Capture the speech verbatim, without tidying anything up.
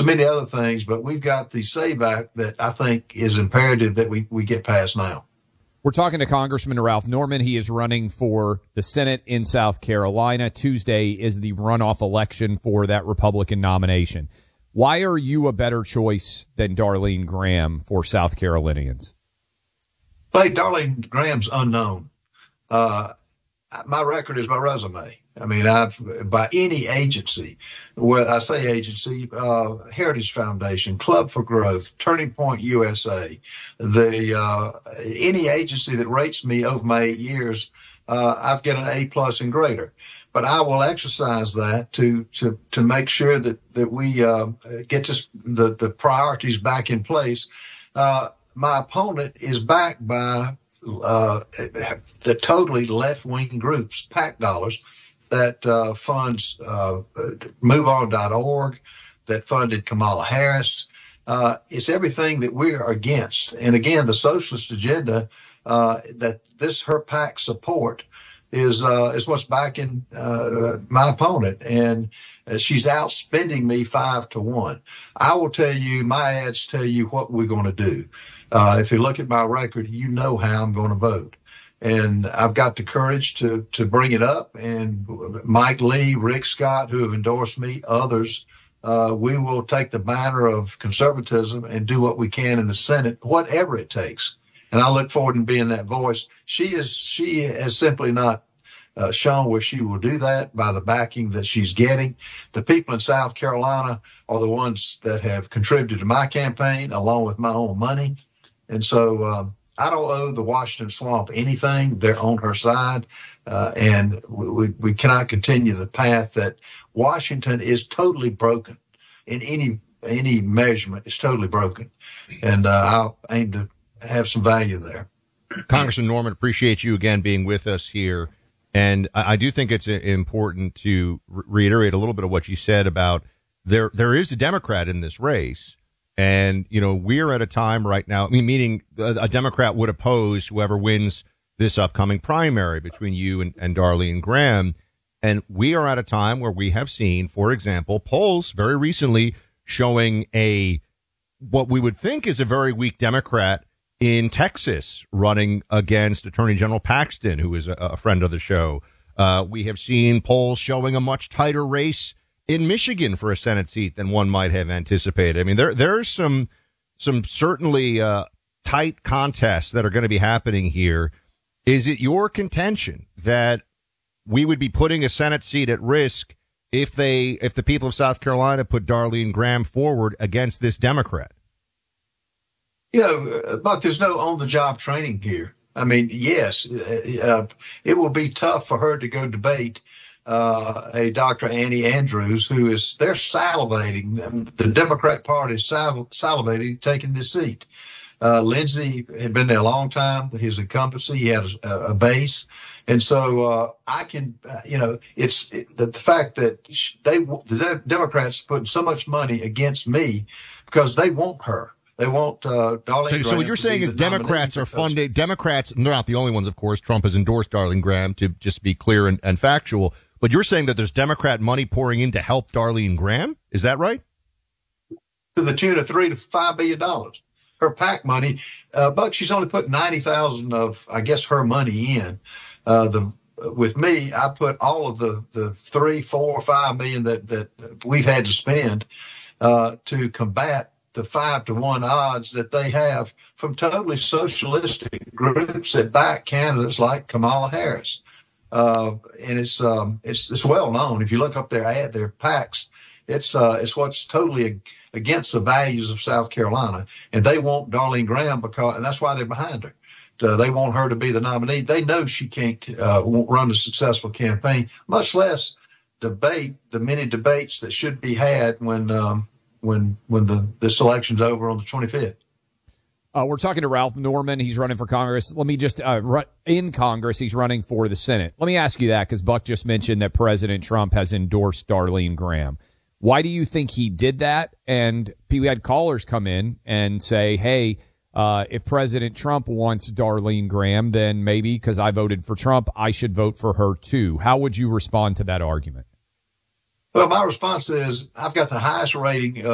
so many other things. But we've got the SAVE Act that I think is imperative that we, we get passed now. We're talking to Congressman Ralph Norman. He is running for the Senate in South Carolina. Tuesday is the runoff election for that Republican nomination. Why are you a better choice than Darlene Graham for South Carolinians? Hey, Darlene Graham's unknown. Uh, my record is my resume. I mean, I've, by any agency, well, I say agency, uh, Heritage Foundation, Club for Growth, Turning Point U S A, the, uh, any agency that rates me over my eight years, uh, I've got an A plus and greater. But I will exercise that to, to, to make sure that, that we, uh, get this, the, the priorities back in place. Uh, my opponent is backed by, uh, the totally left-wing groups, PAC dollars, that uh, funds uh, move on dot org, that funded Kamala Harris. Uh, it's everything that we're against. And again, the socialist agenda uh, that this her PAC support is uh, is what's backing uh, my opponent. And uh, she's outspending me five to one. I will tell you, my ads tell you what we're going to do. Uh, if you look at my record, you know how I'm going to vote. And I've got the courage to, to bring it up. And Mike Lee, Rick Scott, who have endorsed me, others, uh, we will take the banner of conservatism and do what we can in the Senate, whatever it takes. And I look forward to being that voice. She is, she has simply not uh, shown where she will do that by the backing that she's getting. The people in South Carolina are the ones that have contributed to my campaign along with my own money. And so, um, I don't owe the Washington Swamp anything. They're on her side. Uh, and we, we cannot continue the path that Washington is totally broken in any, any measurement. It's totally broken. And, uh, I aim to have some value there. Congressman Norman, appreciate you again being with us here. And I, I do think it's important to re- reiterate a little bit of what you said about there, there is a Democrat in this race. And, you know, we're at a time right now, I mean, meaning a, a Democrat would oppose whoever wins this upcoming primary between you and, and Darlene Graham. And we are at a time where we have seen, for example, polls very recently showing a, what we would think is a very weak Democrat in Texas running against Attorney General Paxton, who is a, a friend of the show. Uh, we have seen polls showing a much tighter race in Michigan for a Senate seat than one might have anticipated. I mean, there there's some some certainly uh, tight contests that are going to be happening here. Is it your contention that we would be putting a Senate seat at risk if they if the people of South Carolina put Darlene Graham forward against this Democrat? You know, Buck, there's no on-the-job training here. I mean, yes, uh, it will be tough for her to go debate Uh, a Doctor Annie Andrews, who is, they're salivating. The Democrat Party is sal- salivating, taking this seat. Uh, Lindsey had been there a long time. His incumbency, he had a, a base. And so, uh, I can, uh, you know, it's it, the, the fact that they, the Democrats putting so much money against me because they want her. They want, uh, Darlene So, Graham. so what you're saying is Democrats are funding, Democrats, they're not the only ones, of course. Trump has endorsed Darlene Graham, to just be clear and, and factual. But you're saying that there's Democrat money pouring in to help Darlene Graham? Is that right? To the tune of three to five billion dollars. Her PAC money, uh, Buck, she's only put ninety thousand of, I guess, her money in. Uh, the, with me, I put all of the, the three, four, five million that, that we've had to spend, uh, to combat the five to one odds that they have from totally socialistic groups that back candidates like Kamala Harris. Uh, and it's, um, it's, it's well known. If you look up their ad, their PACs, it's, uh, it's what's totally ag- against the values of South Carolina. And they want Darlene Graham because, and that's why they're behind her. Uh, they want her to be the nominee. They know she can't, uh, won't run a successful campaign, much less debate the many debates that should be had when, um, when, when the, this election's over on the twenty-fifth. Uh, we're talking to Ralph Norman. He's running for Congress. Let me just, uh, run, in Congress, he's running for the Senate. Let me ask you that because Buck just mentioned that President Trump has endorsed Darlene Graham. Why do you think he did that? And we had callers come in and say, hey, uh, if President Trump wants Darlene Graham, then maybe because I voted for Trump, I should vote for her too. How would you respond to that argument? Well, my response is I've got the highest rating